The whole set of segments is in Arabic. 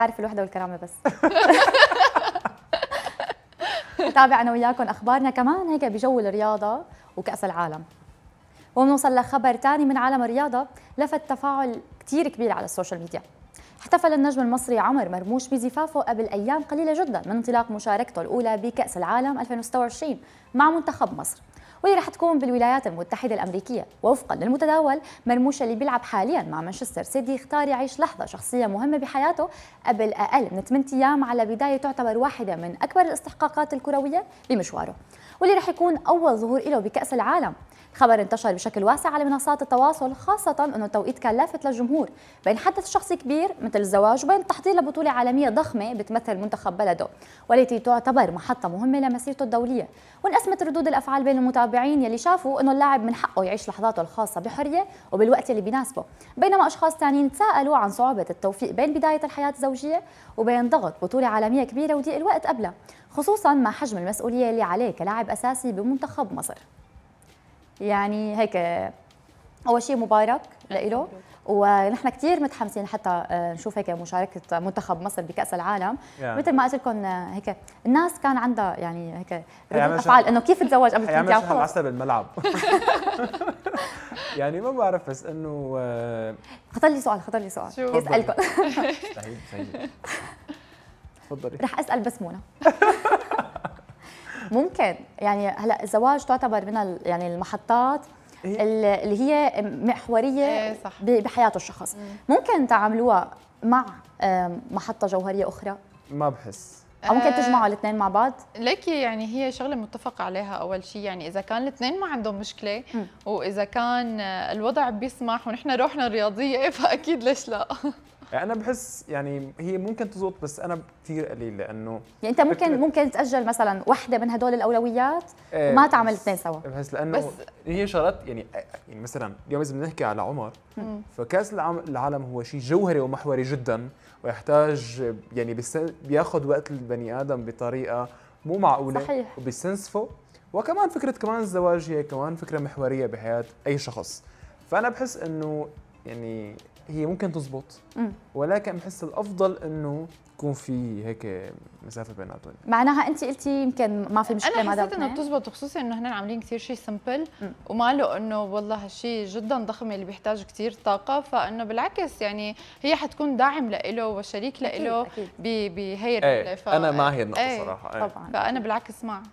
عارف الوحده والكرامه بس. نتابع انا وياكم اخبارنا كمان هيك بجو الرياضه وكاس العالم. وبنوصل لخبر ثاني من عالم الرياضه لفت تفاعل كثير كبير على السوشيال ميديا. احتفل النجم المصري عمر مرموش بزفافه قبل ايام قليله جدا من انطلاق مشاركته الاولى بكاس العالم 2026 مع منتخب مصر، واللي رح تكون بالولايات المتحده الامريكيه. ووفقا للمتداول مرموش اللي بيلعب حاليا مع مانشستر سيتي اختار يعيش لحظه شخصيه مهمه بحياته قبل اقل من 8 ايام على بدايه تعتبر واحده من اكبر الاستحقاقات الكرويه بمشواره، واللي رح يكون اول ظهور له بكاس العالم. خبر انتشر بشكل واسع على منصات التواصل، خاصة أنه التوقيت كان لافت للجمهور بين حدث شخصي كبير مثل الزواج وبين التحضير لبطولة عالمية ضخمة بتمثل منتخب بلده، والتي تعتبر محطة مهمة لمسيرته الدولية. وانقسمت ردود الأفعال بين المتابعين يلي شافوا أنه اللاعب من حقه يعيش لحظاته الخاصة بحرية وبالوقت اللي بيناسبه، بينما أشخاص ثانيين تساءلوا عن صعوبة التوفيق بين بداية الحياة الزوجية وبين ضغط بطولة عالمية كبيرة وضيق الوقت قبلها، خصوصا مع حجم المسؤولية اللي عليه كلاعب أساسي بمنتخب مصر. يعني هيك اول شيء مبارك لإله، ونحن كثير متحمسين حتى نشوف هيك مشاركه منتخب مصر بكاس العالم. مثل ما قلت لكم هيك الناس كان عندها يعني هيك ردود افعال انه كيف تزوج قبل 8 ايام خلص على الملعب. يعني ما بعرف بس انه خطر لي سؤال اسالكم. سعيد تفضلي. رح اسال بس منى. ممكن يعني هلا الزواج تعتبر من يعني المحطات اللي هي محوريه بحياه الشخص، ممكن تعاملوها مع محطه جوهريه اخرى؟ ما بحس او ممكن تجمعوا الاثنين مع بعض؟ ليكي يعني هي شغله متفق عليها. اول شيء يعني اذا كان الاثنين ما عندهم مشكله واذا كان الوضع بيسمح ونحن روحنا رياضيه فاكيد ليش لا. يعني انا بحس يعني هي ممكن تزبط بس انا كثير قليل لانه يعني انت ممكن تاجل مثلا وحده من هدول الاولويات وما تعمل الاثنين سوا. بحس لانه بس هي شغلات يعني مثلا اليوم اذا بدنا نحكي على عمر فكاس العالم هو شيء جوهري ومحوري جدا ويحتاج يعني بياخذ وقت البني ادم بطريقه مو معقوله. صحيح. وبيستنسفه. وكمان فكره كمان الزواج هي كمان فكره محوريه بحياه اي شخص. فانا بحس انه يعني هي ممكن تزبط ولكن بحس الافضل انه يكون في هيك مسافه بيناتهم. معناها انت قلتي يمكن ما في مشكله. انا حسيت انه بتزبط، خصوصا انه هن عاملين كثير شيء سمبل وما له انه والله هالشيء جدا ضخم اللي بيحتاج كثير طاقه، فانه بالعكس يعني هي حتكون داعم له وشريك له بهي الرحله. انا مع هي النقطه صراحه. طبعا فانا بالعكس مع.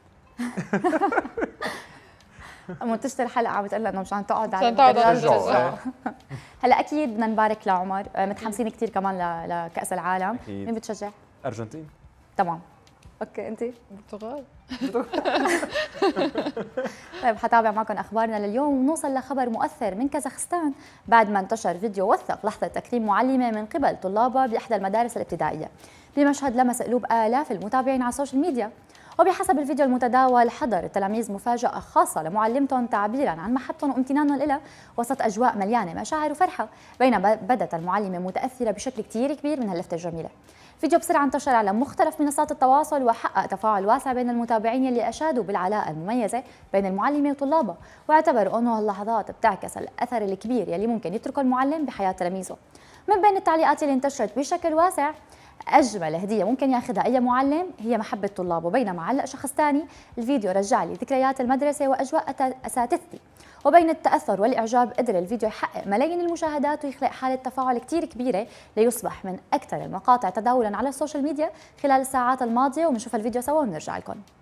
منتجة الحلقه عم بتقول انه مشان تقعد على هلا اكيد بدنا نبارك لعمر، متحمسين كثير كمان لكاس العالم. مين بتشجع؟ ارجنتين. تمام. اوكي انت؟ البرتغال. طيب حتابع معكم اخبارنا لليوم ونوصل لخبر مؤثر من كازاخستان بعد ما انتشر فيديو وثق لحظه تكريم معلمه من قبل طلابها باحدى المدارس الابتدائيه بمشهد لمس قلوب الاف المتابعين على السوشيال ميديا. وبحسب الفيديو المتداول حضر التلاميذ مفاجأة خاصة لمعلمتهم تعبيرا عن محبتهم وامتنانهم لها وسط أجواء مليانة مشاعر وفرحة، بينما بدت المعلمة متأثرة بشكل كتير كبير من هاللفتة الجميلة. فيديو بسرعة انتشر على مختلف منصات التواصل وحقق تفاعل واسع بين المتابعين اللي أشادوا بالعلاقة المميزة بين المعلمة وطلابها، واعتبروا أنه اللحظات بتعكس الأثر الكبير يلي ممكن يتركه المعلم بحياة تلاميذه. من بين التعليقات اللي انتشرت بشكل واسع: أجمل هدية ممكن ياخذها أي معلم هي محبة طلابه، بينما علق شخص ثاني: الفيديو رجع لي ذكريات المدرسة وأجواء أساتذتي. وبين التأثر والإعجاب قدر الفيديو يحقق ملايين المشاهدات ويخلق حالة تفاعل كتير كبيرة ليصبح من أكثر المقاطع تداولا على السوشيال ميديا خلال الساعات الماضية. وبنشوف الفيديو سوا ونرجع لكم.